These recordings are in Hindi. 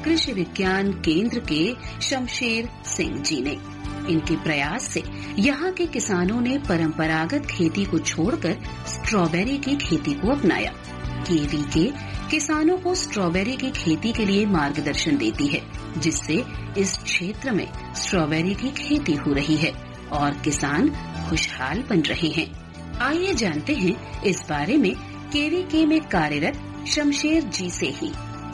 कृषि विज्ञान केंद्र के शमशेर सिंह जी ने। इनके प्रयास से यहाँ के किसानों ने परंपरागत खेती को छोड़कर स्ट्रॉबेरी की खेती को अपनाया। केवीके किसानों को स्ट्रॉबेरी की खेती के लिए मार्गदर्शन देती है, जिससे इस क्षेत्र में स्ट्रॉबेरी की खेती हो रही है और किसान खुशहाल बन रहे हैं। आइए जानते हैं इस बारे में केवीके में कार्यरत शमशेर जी से ही।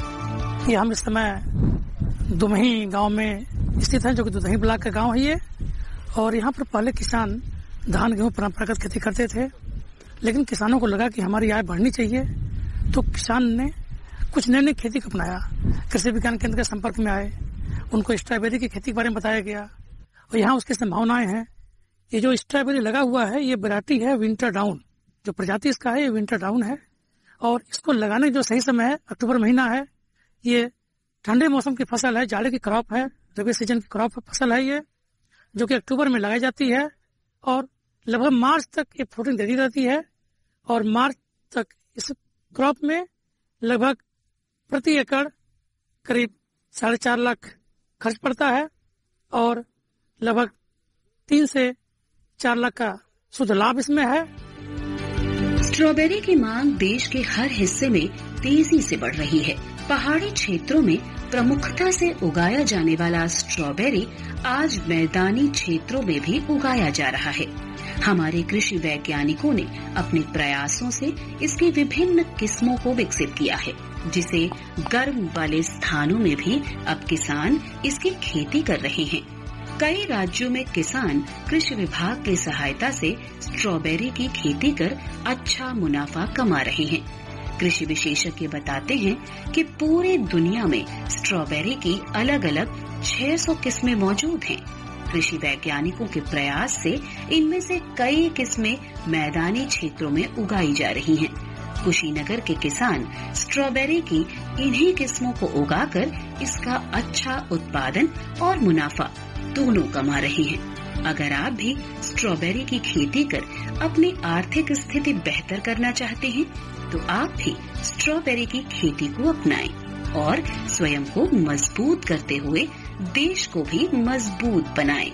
ये हम इस समय दुमही गांव में स्थित है, जो कि दुधही ब्लॉक का गांव है ये। और यहाँ पर पहले किसान धान गेहूं परंपरागत खेती करते थे, लेकिन किसानों को लगा कि हमारी आय बढ़नी चाहिए, तो किसान ने कुछ नई नई खेती को अपनाया। कृषि विज्ञान केंद्र के संपर्क में आए, उनको स्ट्रॉबेरी की खेती के बारे में बताया गया और यहाँ उसकी संभावनाएं हैं। ये जो स्ट्रॉबेरी लगा हुआ है, ये वैरायटी है विंटर डाउन, जो प्रजाति इसका है ये विंटर डाउन है। और इसको लगाने का जो सही समय है अक्टूबर महीना है। ये ठंडे मौसम की फसल है, जाड़े की क्रॉप है, रबी सीजन की क्रॉप फसल है ये, जो कि अक्टूबर में लगाई जाती है और लगभग मार्च तक ये फ्रूटिंग देती रहती है। और मार्च तक इस क्रॉप में लगभग प्रति एकड़ करीब 4.5 लाख खर्च पड़ता है और लगभग 3 से 4 लाख का शुद्ध लाभ इसमें है। स्ट्रॉबेरी की मांग देश के हर हिस्से में तेजी से बढ़ रही है। पहाड़ी क्षेत्रों में प्रमुखता से उगाया जाने वाला स्ट्रॉबेरी आज मैदानी क्षेत्रों में भी उगाया जा रहा है। हमारे कृषि वैज्ञानिकों ने अपने प्रयासों से इसकी विभिन्न किस्मों को विकसित किया है, जिसे गर्म वाले स्थानों में भी अब किसान इसकी खेती कर रहे हैं। कई राज्यों में किसान कृषि विभाग की सहायता से स्ट्रॉबेरी की खेती कर अच्छा मुनाफा कमा रहे हैं। कृषि विशेषज्ञ बताते हैं कि पूरी दुनिया में स्ट्रॉबेरी की अलग अलग 600 किस्में मौजूद हैं। कृषि वैज्ञानिकों के प्रयास से इनमें से कई किस्में मैदानी क्षेत्रों में उगाई जा रही हैं। कुशीनगर के किसान स्ट्रॉबेरी की इन्हीं किस्मों को उगाकर इसका अच्छा उत्पादन और मुनाफा दोनों कमा रहे हैं। अगर आप भी स्ट्रॉबेरी की खेती कर अपनी आर्थिक स्थिति बेहतर करना चाहते हैं, तो आप भी स्ट्रॉबेरी की खेती को अपनाएं और स्वयं को मजबूत करते हुए देश को भी मजबूत बनाएं।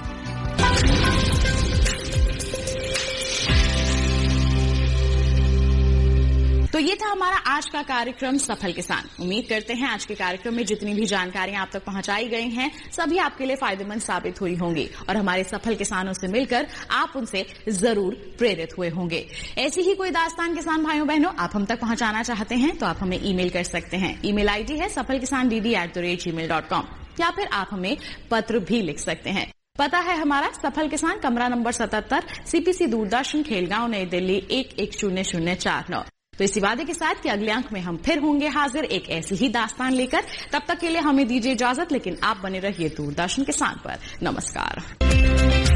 तो ये था हमारा आज का कार्यक्रम सफल किसान। उम्मीद करते हैं आज के कार्यक्रम में जितनी भी जानकारियां आप तक पहुंचाई गई हैं, सभी आपके लिए फायदेमंद साबित हुई होंगी और हमारे सफल किसानों से मिलकर आप उनसे जरूर प्रेरित हुए होंगे। ऐसी ही कोई दास्तान किसान भाइयों बहनों आप हम तक पहुंचाना चाहते हैं तो आप हमें ईमेल कर सकते हैं। ईमेल आईडी है safalkisandd@gmail.com या फिर आप हमें पत्र भी लिख सकते हैं। पता है हमारा सफल किसान, कमरा नंबर 77, CPC दूरदर्शन, खेलगांव, नई दिल्ली 110049। तो इसी वादे के साथ कि अगले अंक में हम फिर होंगे हाजिर एक ऐसी ही दास्तान लेकर। तब तक के लिए हमें दीजिए इजाजत, लेकिन आप बने रहिए दूरदर्शन किसान पर। नमस्कार।